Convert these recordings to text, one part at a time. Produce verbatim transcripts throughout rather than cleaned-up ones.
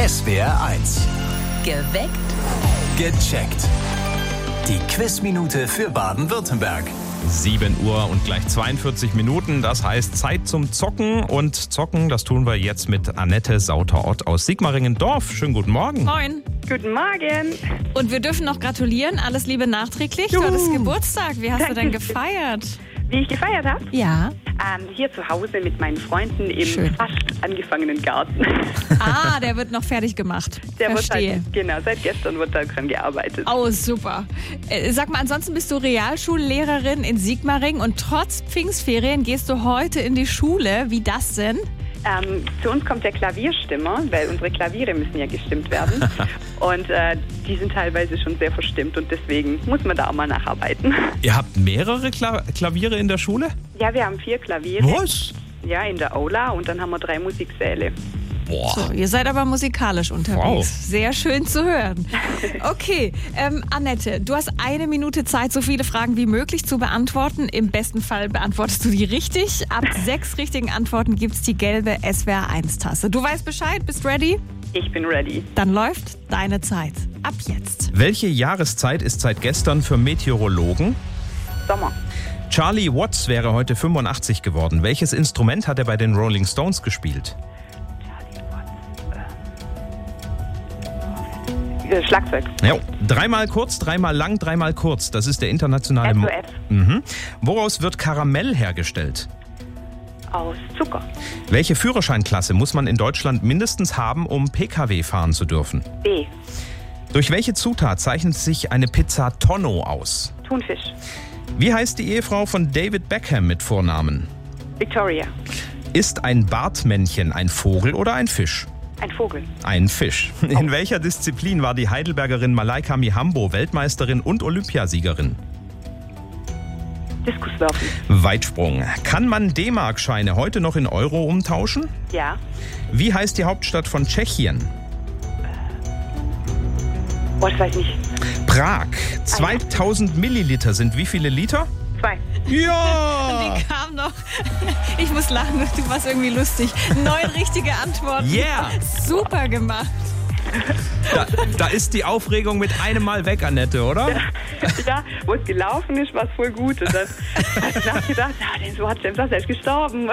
S W R eins. Geweckt. Gecheckt. Die Quizminute für Baden-Württemberg. sieben Uhr und gleich zweiundvierzig Minuten. Das heißt Zeit zum Zocken. Und zocken, das tun wir jetzt mit Annette Sauter-Ott aus Sigmaringen-Dorf. Schönen guten Morgen. Moin. Guten Morgen. Und wir dürfen noch gratulieren. Alles Liebe nachträglich. Du hattest Geburtstag. Wie hast du denn gefeiert? Wie ich gefeiert habe? Ja. Ähm, hier zu Hause mit meinen Freunden im Schön. fast angefangenen Garten. Ah, der wird noch fertig gemat. Der Verstehe. Wird halt, genau, seit gestern wird daran gearbeitet. Oh, super. Äh, sag mal, ansonsten bist du Realschullehrerin in Sigmaringen und trotz Pfingstferien gehst du heute in die Schule. Wie das denn? Ähm, zu uns kommt der Klavierstimmer, weil unsere Klaviere müssen ja gestimmt werden. Und äh, die sind teilweise schon sehr verstimmt und deswegen muss man da auch mal nacharbeiten. Ihr habt mehrere Kla- Klaviere in der Schule? Ja, wir haben vier Klaviere. Was? Ja, in der Aula und dann haben wir drei Musiksäle. Boah. So, ihr seid aber musikalisch unterwegs. Wow. Sehr schön zu hören. Okay, ähm, Annette, du hast eine Minute Zeit, so viele Fragen wie möglich zu beantworten. Im besten Fall beantwortest du die richtig. Ab sechs richtigen Antworten gibt's die gelbe S W R eins Tasse. Du weißt Bescheid, bist ready? Ich bin ready. Dann läuft deine Zeit. Ab jetzt. Welche Jahreszeit ist seit gestern für Meteorologen? Sommer. Charlie Watts wäre heute fünfundachtzig geworden. Welches Instrument hat er bei den Rolling Stones gespielt? Äh, Schlagzeug. Ja. Dreimal kurz, dreimal lang, dreimal kurz. Das ist der internationale... Mo- S O S. Mhm. Woraus wird Karamell hergestellt? Aus Zucker. Welche Führerscheinklasse muss man in Deutschland mindestens haben, um P K W fahren zu dürfen? B. Durch welche Zutat zeichnet sich eine Pizza Tonno aus? Thunfisch. Wie heißt die Ehefrau von David Beckham mit Vornamen? Victoria. Ist ein Bartmännchen ein Vogel oder ein Fisch? Ein Vogel. Ein Fisch. In welcher Disziplin war die Heidelbergerin Malaika Mihambo Weltmeisterin und Olympiasiegerin? Diskuswerfen. Weitsprung. Kann man D-Mark-Scheine heute noch in Euro umtauschen? Ja. Wie heißt die Hauptstadt von Tschechien? Boah, das weiß ich nicht. Prag. zweitausend Milliliter sind wie viele Liter? Zwei. Ja! Die kam noch. Ich muss lachen, du warst irgendwie lustig. Neun richtige Antworten. Yeah! Super gemacht. Da, da ist die Aufregung mit einem Mal weg, Annette, oder? Ja, wo es gelaufen ist, war es voll gut. Und dann habe ich nachgedacht, ja, den so hat James selbst gestorben.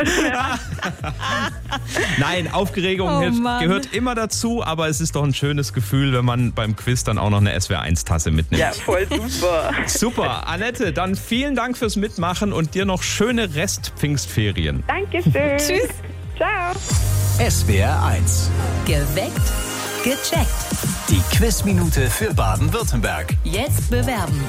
Nein, Aufregung Oh, hilft- Mann. gehört immer dazu, aber es ist doch ein schönes Gefühl, wenn man beim Quiz dann auch noch eine S W R eins Tasse mitnimmt. Ja, voll super. Super, Annette, dann vielen Dank fürs Mitmachen und dir noch schöne Rest-Pfingstferien. Dankeschön. Tschüss. Ciao. S W R eins. Geweckt. Gecheckt. Die Quizminute für Baden-Württemberg. Jetzt bewerben.